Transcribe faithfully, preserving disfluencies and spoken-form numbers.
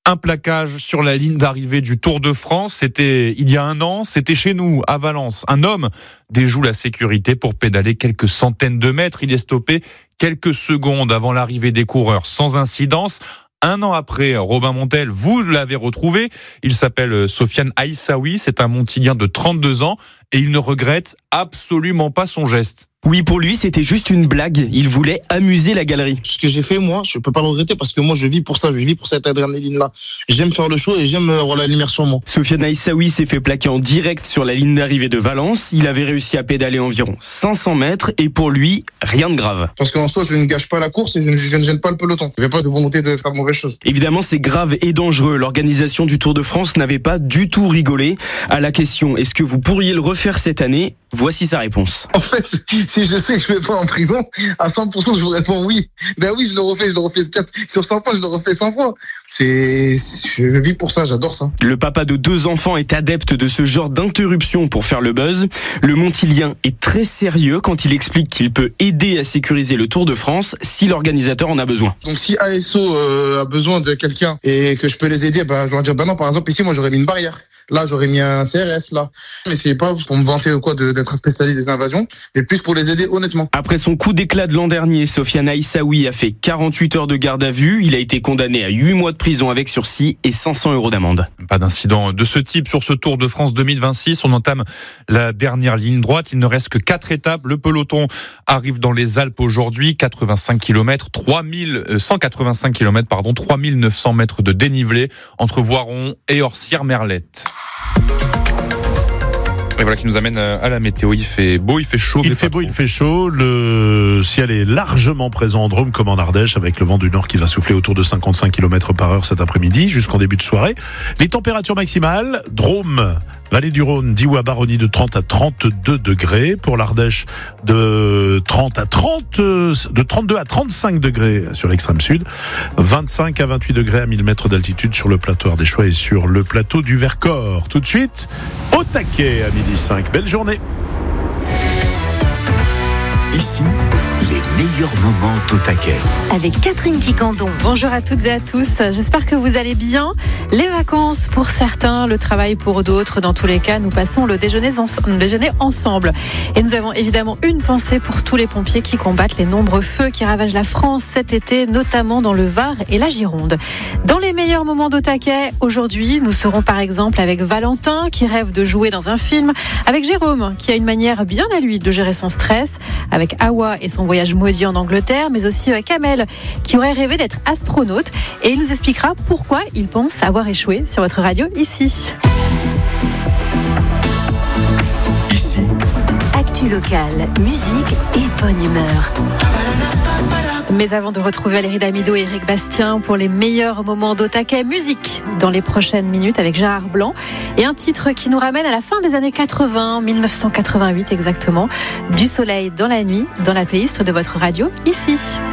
Un plaquage sur la ligne d'arrivée du Tour de France. C'était il y a un an, c'était chez nous, à Valence. Un homme déjoue la sécurité pour pédaler quelques centaines de mètres. Il est stoppé quelques secondes avant l'arrivée des coureurs sans incidence. Un an après, Robin Montel, vous l'avez retrouvé. Il s'appelle Sofiane Aïssaoui. C'est un Montilien de trente-deux ans et il ne regrette absolument pas son geste. Oui, pour lui, c'était juste une blague. Il voulait amuser la galerie. Ce que j'ai fait, moi, je peux pas le regretter parce que moi, je vis pour ça. Je vis pour cette adrénaline-là. J'aime faire le show et j'aime avoir la lumière sur moi. Sofiane Aïssaoui s'est fait plaquer en direct sur la ligne d'arrivée de Valence. Il avait réussi à pédaler environ cinq cents mètres et pour lui, rien de grave. Parce qu'en soi, je ne gâche pas la course et je ne, je ne gêne pas le peloton. Il n'y a pas de volonté de faire de mauvaises choses. Évidemment, c'est grave et dangereux. L'organisation du Tour de France n'avait pas du tout rigolé. À la question, est-ce que vous pourriez le refaire cette année ? Voici sa réponse. En fait, si je sais que je vais pas en prison, à cent pour cent, je vous réponds oui. Ben oui, je le refais, je le refais quatre sur cent fois, je le refais cent fois. C'est, je vis pour ça, j'adore ça. Le papa de deux enfants est adepte de ce genre d'interruption pour faire le buzz. Le Montilien est très sérieux quand il explique qu'il peut aider à sécuriser le Tour de France si l'organisateur en a besoin. Donc si A S O euh, a besoin de quelqu'un et que je peux les aider, bah, je vais leur dire, bah non, par exemple, ici, moi, j'aurais mis une barrière. Là, j'aurais mis un C R S, là. Mais c'est pas pour me vanter ou quoi de, d'être un spécialiste des invasions, mais plus pour les aider honnêtement. Après son coup d'éclat de l'an dernier, Sofiane Aïssaoui a fait quarante-huit heures de garde à vue. Il a été condamné à huit mois de prison avec sursis et cinq cents euros d'amende. Pas d'incident de ce type sur ce Tour de France deux mille vingt-six. On entame la dernière ligne droite. Il ne reste que quatre étapes. Le peloton arrive dans les Alpes aujourd'hui. quatre-vingt-cinq kilomètres, trois mille cent quatre-vingt-cinq kilomètres, pardon, trois mille neuf cents mètres de dénivelé entre Voiron et Orcières-Merlette. Et voilà qui nous amène à la météo. Il fait beau, il fait chaud. Il fait beau, il fait chaud. Le ciel est largement présent en Drôme comme en Ardèche avec le vent du nord qui va souffler autour de cinquante-cinq kilomètres par heure cet après-midi jusqu'en début de soirée. Les températures maximales, Drôme, Vallée du Rhône, Diois, Baronnie de trente à trente-deux degrés. Pour l'Ardèche, de trente à trente, de trente-deux à trente-cinq degrés sur l'extrême sud. vingt-cinq à vingt-huit degrés à mille mètres d'altitude sur le plateau ardéchois et sur le plateau du Vercors. Tout de suite, au taquet à midi cinq. Belle journée. Ici, les meilleurs moments au taquet. Avec Catherine Quicandon. Bonjour à toutes et à tous. J'espère que vous allez bien. Les vacances pour certains, le travail pour d'autres. Dans tous les cas, nous passons le déjeuner, en... le déjeuner ensemble. Et nous avons évidemment une pensée pour tous les pompiers qui combattent les nombreux feux qui ravagent la France cet été, notamment dans le Var et la Gironde. Dans les meilleurs moments d'au taquet, aujourd'hui, nous serons par exemple avec Valentin qui rêve de jouer dans un film, avec Jérôme qui a une manière bien à lui de gérer son stress, avec Awa et son voyage maudit en Angleterre, mais aussi avec Amel qui aurait rêvé d'être astronaute et il nous expliquera pourquoi il pense avoir échoué sur votre radio ici. Ici. Actu locale, musique et bonne humeur. Mais avant de retrouver Valérie Damido et Eric Bastien pour les meilleurs moments d'au taquet, musique dans les prochaines minutes avec Gérard Blanc et un titre qui nous ramène à la fin des années quatre-vingts, dix-neuf cent quatre-vingt-huit exactement, Du soleil dans la nuit, dans la playlist de votre radio ici.